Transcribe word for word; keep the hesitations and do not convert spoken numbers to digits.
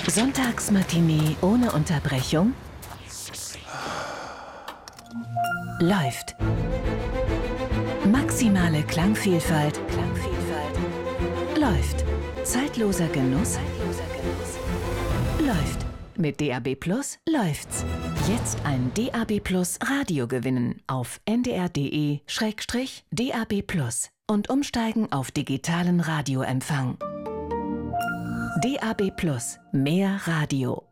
Sonntagsmatinee ohne Unterbrechung? Läuft. Maximale Klangvielfalt. Klangvielfalt. Läuft. Zeitloser Genuss. Zeitloser Genuss. Läuft. Mit D A B Plus läuft's. Jetzt ein D A B Plus Radio gewinnen auf n d r punkt d e Schrägstrich D A B Plus und umsteigen auf digitalen Radioempfang. D A B Plus. Mehr Radio.